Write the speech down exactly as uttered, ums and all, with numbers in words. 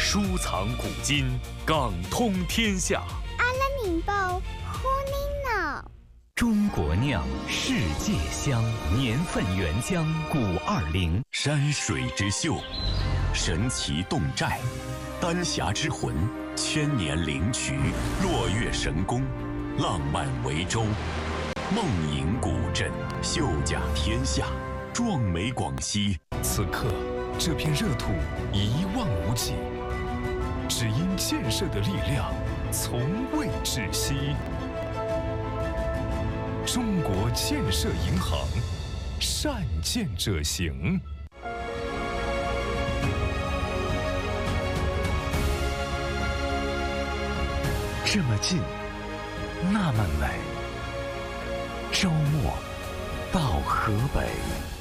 书藏古今，港通天下。 阿拉宁宝呼你脑。 中国酿，世界香，年份原浆古二零。 山水之秀，神奇侗寨，丹霞之魂，千年灵曲，落月神功，浪漫维州，梦影古镇，秀甲天下，壮美广西。 此刻，这片热土一望无际，只因建设的力量从未止息。中国建设银行，善建者行。 这么近，那么美。周末到河北。